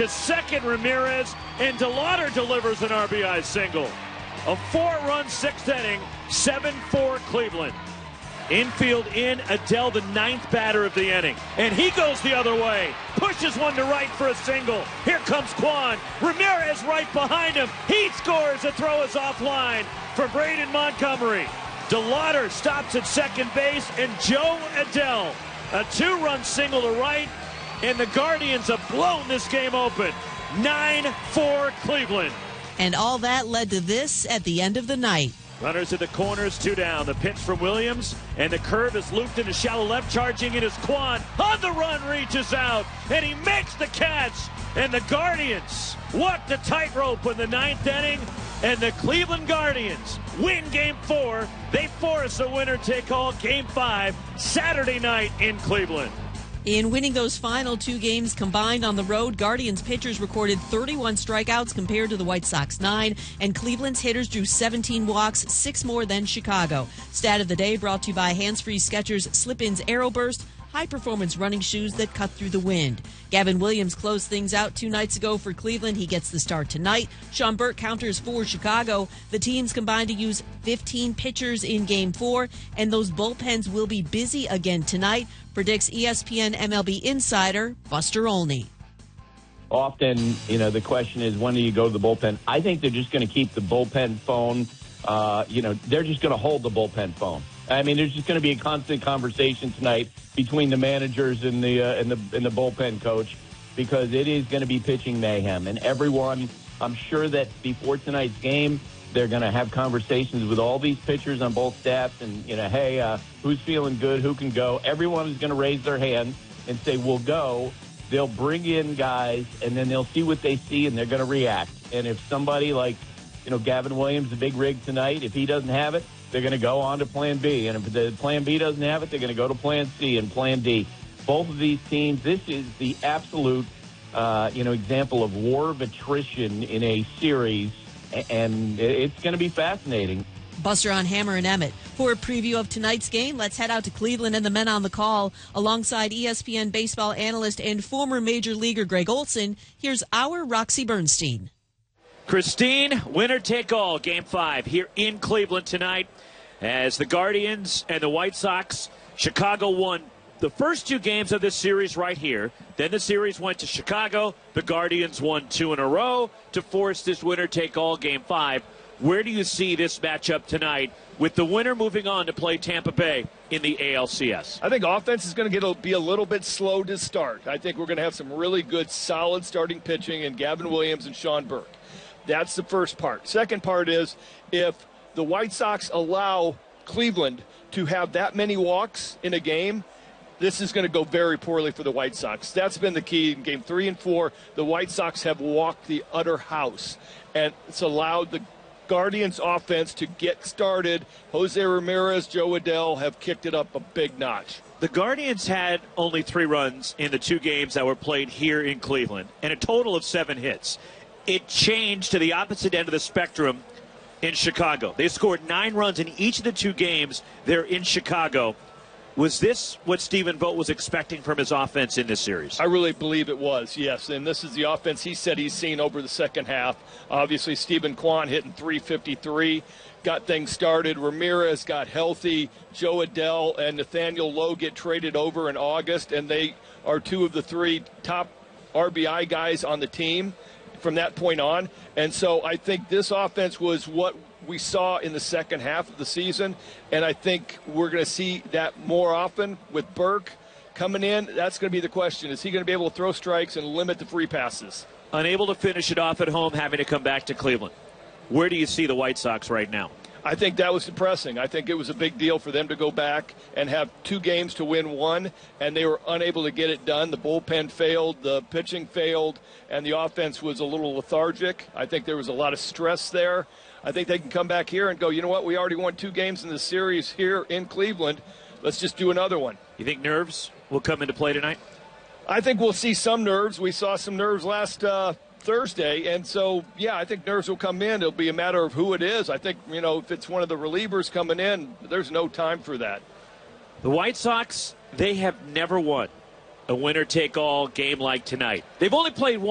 To second, Ramirez, and DeLauder delivers an RBI single. A 4-run sixth inning, 7-4 Cleveland. Infield in, Adell, the ninth batter of the inning. And he goes the other way. Pushes one to right for a single. Here comes Kwan. Ramirez right behind him. He scores. The throw is offline for Braden Montgomery. DeLauder stops at second base, and Joe Adell, a 2-run single to right. And the Guardians have blown this game open. 9-4 Cleveland. And all that led to this at the end of the night. Runners at the corners, 2 down. The pitch from Williams, and the curve is looped into shallow left. Charging in is Kwan. On the run, reaches out, and he makes the catch. And the Guardians walk the tightrope in the 9th inning, and the Cleveland Guardians win Game 4. They force a winner-take-all Game 5 Saturday night in Cleveland. In winning those final 2 games combined on the road, Guardians pitchers recorded 31 strikeouts compared to the White Sox 9, and Cleveland's hitters drew 17 walks, 6 more than Chicago. Stat of the day brought to you by Hands-Free Skechers Slip-Ins Aeroburst, high-performance running shoes that cut through the wind. Gavin Williams closed things out 2 nights ago for Cleveland. He gets the start tonight. Sean Burke counters for Chicago. The teams combined to use 15 pitchers in Game 4, and those bullpens will be busy again tonight, predicts ESPN MLB insider Buster Olney. Often, the question is, when do you go to the bullpen? I think they're just going to keep the bullpen phone. They're just going to hold the bullpen phone. I mean, there's just going to be a constant conversation tonight between the managers and the bullpen coach, because it is going to be pitching mayhem. And everyone, I'm sure that before tonight's game, they're going to have conversations with all these pitchers on both staffs and, hey, who's feeling good, who can go. Everyone is going to raise their hand and say, we'll go. They'll bring in guys, and then they'll see what they see, and they're going to react. And if somebody like, Gavin Williams, the big rig tonight, if he doesn't have it, they're going to go on to Plan B. And if the Plan B doesn't have it, they're going to go to Plan C and Plan D. Both of these teams, this is the absolute, example of war of attrition in a series, and it's going to be fascinating. Buster on Hammer and Emmett. For a preview of tonight's game, let's head out to Cleveland and the men on the call. Alongside ESPN baseball analyst and former Major Leaguer Greg Olson, here's our Roxy Bernstein. Christine, winner-take-all, Game 5 here in Cleveland tonight as the Guardians and the White Sox. Chicago won the first 2 games of this series right here. Then the series went to Chicago. The Guardians won 2 in a row to force this winner-take-all Game 5. Where do you see this matchup tonight with the winner moving on to play Tampa Bay in the ALCS? I think offense is going to be a little bit slow to start. I think we're going to have some really good, solid starting pitching in Gavin Williams and Sean Burke. That's the first part. Second part is, if the White Sox allow Cleveland to have that many walks in a game, this is going to go very poorly for the White Sox. That's been the key in Game 3 and 4. The White Sox have walked the utter house, and it's allowed the Guardians offense to get started. Jose Ramirez, Joe Adell have kicked it up a big notch. The Guardians had only 3 runs in the 2 games that were played here in Cleveland, and a total of 7 hits. It changed to the opposite end of the spectrum in Chicago. They scored 9 runs in each of the 2 games there in Chicago. Was this what Stephen Vogt was expecting from his offense in this series? I really believe it was, yes. And this is the offense he said he's seen over the second half. Obviously, Stephen Kwan hitting .353, got things started. Ramirez got healthy. Joe Adell and Nathaniel Lowe get traded over in August, and they are 2 of the 3 top RBI guys on the team from that point on. And so I think this offense was what we saw in the second half of the season, and I think we're going to see that more often with Burke coming in. That's going to be the question. Is he going to be able to throw strikes and limit the free passes? Unable to finish it off at home, having to come back to Cleveland. Where do you see the White Sox right now? I think that was depressing. I think it was a big deal for them to go back and have 2 games to win 1, and they were unable to get it done. The bullpen failed, the pitching failed, and the offense was a little lethargic. I think there was a lot of stress there. I think they can come back here and go, you know what, we already won 2 games in the series here in Cleveland. Let's just do another one. You think nerves will come into play tonight? I think we'll see some nerves. We saw some nerves last Thursday, and so, yeah, I think nerves will come in. It'll be a matter of who it is. I think, if it's one of the relievers coming in, there's no time for that. The White Sox, they have never won a winner-take-all game like tonight. They've only played one.